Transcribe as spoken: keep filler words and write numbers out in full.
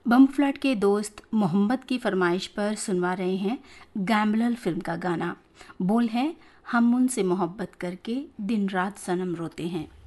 बम flat के दोस्त मोहम्मद की फरमाइश पर सुनवा रहे हैं गैम्बलर फिल्म का गाना। बोल है, हम उनसे मोहब्बत करके दिन रात सनम रोते हैं।